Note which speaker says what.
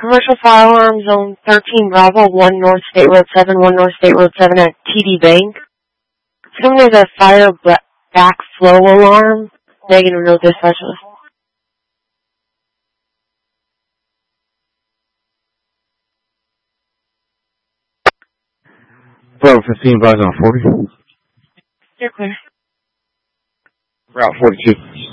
Speaker 1: Commercial firearm zone 13 Bravo, 1 North State Road 7, 1 North State Road 7 at TD Bank. Someone has a fire backflow alarm. Negative, no dispatcher.
Speaker 2: Bravo 15, advise on 40.
Speaker 1: You're clear.
Speaker 2: Route 42.